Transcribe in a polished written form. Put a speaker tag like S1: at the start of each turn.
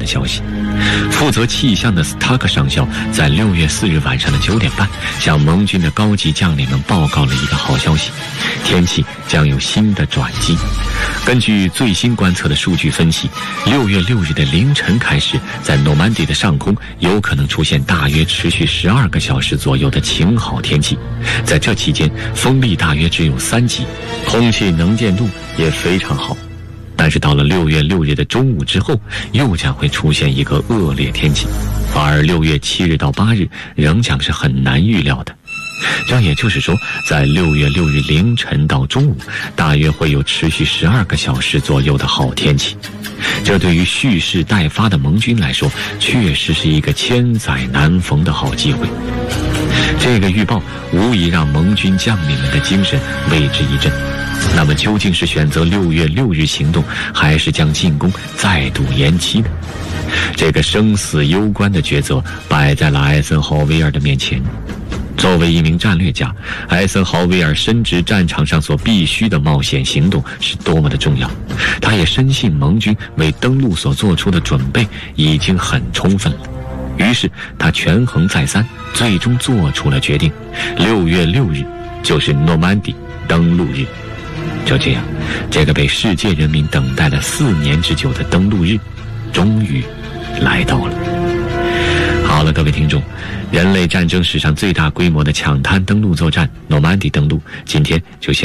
S1: 消息。负责气象的斯塔克上校在6月4日晚上的9点半，向盟军的高级将领们报告了一个好消息：天气将有新的转机。根据最新观测的数据分析，6月6日的凌晨开始，在诺曼底的上空有可能出现大约持续12个小时左右的晴好天气。在这期间，风力大约只有3级，空气能见度也非常好。但是到了6月6日的中午之后，又将会出现一个恶劣天气，而6月7日到8日仍将是很难预料的。这也就是说，在6月6日凌晨到中午，大约会有持续12个小时左右的好天气。这对于蓄势待发的盟军来说，确实是一个千载难逢的好机会。这个预报无疑让盟军将领们的精神为之一振。那么究竟是选择6月6日行动，还是将进攻再度延期呢？这个生死攸关的抉择摆在了艾森豪威尔的面前。作为一名战略家，艾森豪威尔深知战场上所必须的冒险行动是多么的重要，他也深信盟军为登陆所做出的准备已经很充分了。于是他权衡再三，最终做出了决定：6月6日就是诺曼底登陆日。就这样，这个被世界人民等待了4年之久的登陆日终于来到了。好了，各位听众，人类战争史上最大规模的抢滩登陆作战诺曼底登陆，今天就先